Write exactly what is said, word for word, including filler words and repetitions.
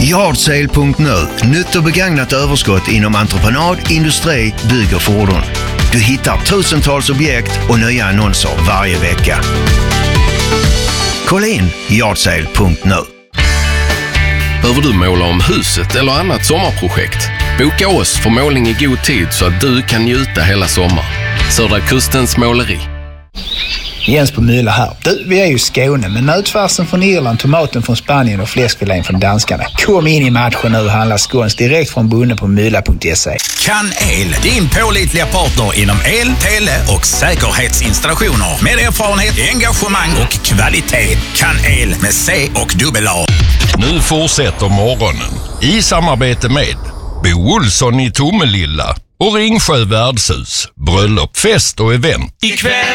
Yardsale punkt nu. Nytt och begagnat överskott inom entreprenad, industri, bygg och fordon. Du hittar tusentals objekt och nya annonser varje vecka. Kolla in Yardsale punkt nu. Behöver du måla om huset eller annat sommarprojekt? Boka oss för målning i god tid så att du kan njuta hela sommaren. Södra Kustens måleri. Jens på Mylla här. Du, vi är ju i Skåne, men nötfärsen från Irland, tomaten från Spanien och fläskfilén från danskarna. Kom in i matchen nu och handla skåns direkt från bunden på mylla punkt se. Kan El, din pålitliga partner inom el, tele och säkerhetsinstallationer. Med erfarenhet, engagemang och kvalitet. Kan El med C och dubbel A. Nu fortsätter morgonen i samarbete med Bo Olsson i Tomelilla och Ringsjö värdshus, bröllop, fest och event. Ikväll